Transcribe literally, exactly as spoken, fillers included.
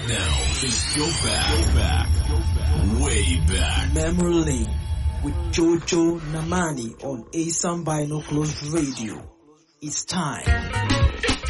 now is go back, go back, way back. Memory Lane with Jojo Namani on Asam Binoculars Radio. It's time.